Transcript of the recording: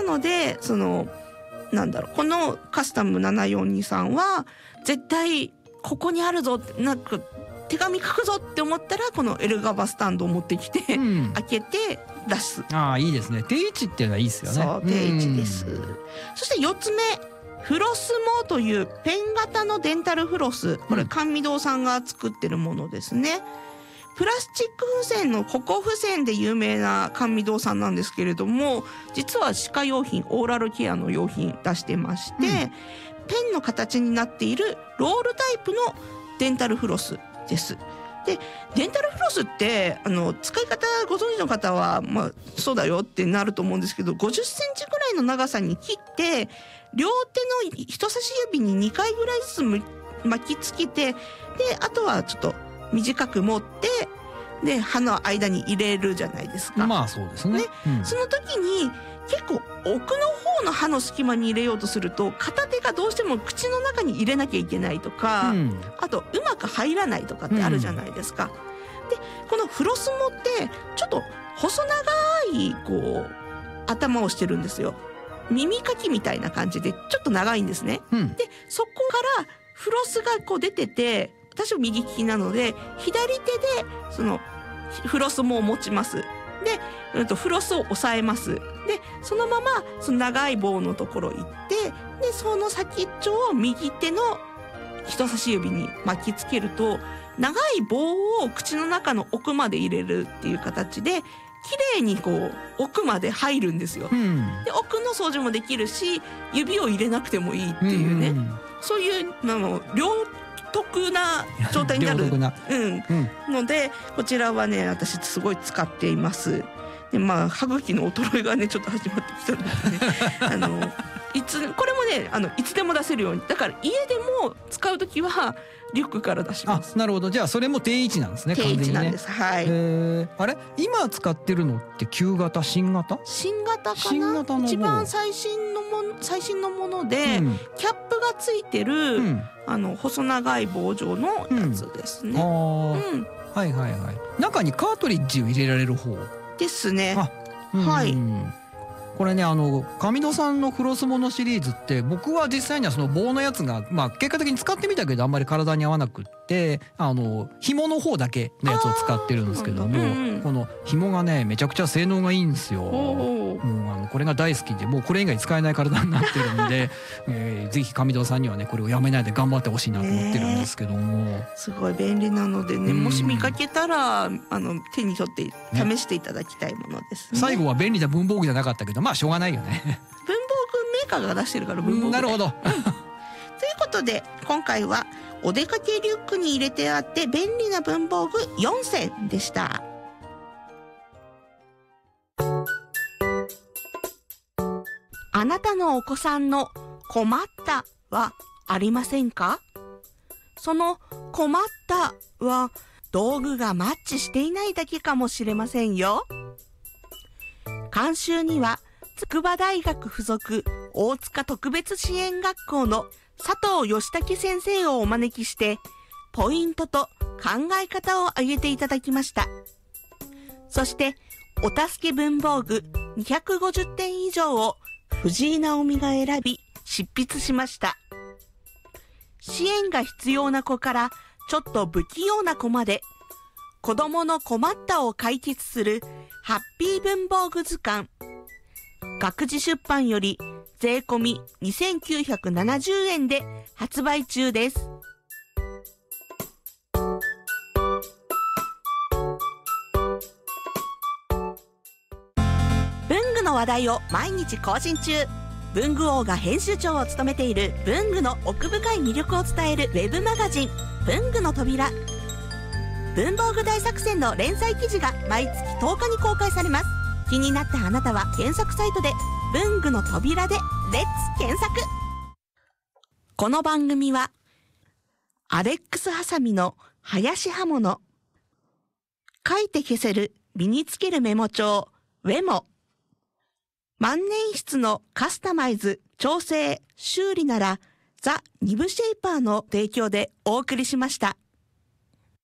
のでこのカスタム7423は絶対ここにあるぞってなんか手紙書くぞって思ったらこのエルガバスタンドを持ってきて、開けて出す。 いいですね。定位置っていうのはいいですよね。 そう、定位置です。そして4つ目、フロスモというペン型のデンタルフロス。これ甘味堂さんが作ってるものですね。プラスチック付箋のココ付箋で有名な甘味堂さんなんですけれども、実は歯科用品、オーラルケアの用品出してまして、ペンの形になっているロールタイプのデンタルフロスです。で、デンタルフロスって使い方ご存知の方はそうだよってなると思うんですけど、50センチぐらいの長さに切って両手の人差し指に2回ぐらいずつ巻きつけて、であとはちょっと短く持ってで歯の間に入れるじゃないですか。 そうですね。 その時に結構奥の方の歯の隙間に入れようとすると片手がどうしても口の中に入れなきゃいけないとか、あとうまく入らないとかってあるじゃないですか。でこのフロスモってちょっと細長い頭をしてるんですよ。耳かきみたいな感じでちょっと長いんですね。でそこからフロスが出てて、私は右利きなので左手でそのフロスモを持ちます。で、フロスを押さえます。で、そのままその長い棒のところ行って、で、その先っちょを右手の人差し指に巻きつけると、長い棒を口の中の奥まで入れるっていう形で、綺麗に奥まで入るんですよ。で、奥の掃除もできるし、指を入れなくてもいいっていうね。そういう両得な状態になるので、こちらはね私すごい使っています。で歯茎の衰えがねちょっと始まってきたのでねこれもねいつでも出せるように、だから家でも使うときはリュックから出します。 なるほど。じゃあそれも定位置なんですね。 定位置なんです。はい。 あれ今使ってるのって旧型、新型かな。新型の一番最新のもので、キャップがついてる、細長い棒状のやつですね。 はいはいはい。中にカートリッジを入れられる方ですね。 はい。これね甘味堂さんのフロスモのシリーズって僕は実際にはその棒のやつが結果的に使ってみたけどあんまり体に合わなくって紐の方だけのやつを使ってるんですけども、この紐がねめちゃくちゃ性能がいいんですよ。もうこれが大好きで、もうこれ以外使えない体になってるんでぜひ甘味堂さんにはねこれをやめないで頑張ってほしいなと思ってるんですけども、 すごい便利なのでね、もし見かけたら手に取って試していただきたいものですね。 最後は便利な文房具じゃなかったけどしょうがないよね。 文房具メーカーが出してるから文房具。 なるほど。ということで今回はお出かけリュックに入れてあって便利な文房具4選でした。あなたのお子さんの困ったはありませんか？その困ったは道具がマッチしていないだけかもしれませんよ。監修には筑波大学附属大塚特別支援学校の佐藤義武先生をお招きしてポイントと考え方を挙げていただきました。そしてお助け文房具250点以上を藤井直美が選び執筆しました。支援が必要な子からちょっと不器用な子まで子供の困ったを解決するハッピー文房具図鑑。学寺出版より税込み2970円で発売中です。文具の話題を毎日更新中。文具王が編集長を務めている文具の奥深い魅力を伝えるウェブマガジン文具の扉。文房具大作戦の連載記事が毎月10日に公開されます。気になったあなたは検索サイトで文具の扉でレッツ検索。この番組はアレックスハサミの林刃物、書いて消せる身につけるメモ帳ウェモ、万年筆のカスタマイズ調整修理ならザ・ニブシェイパーの提供でお送りしました。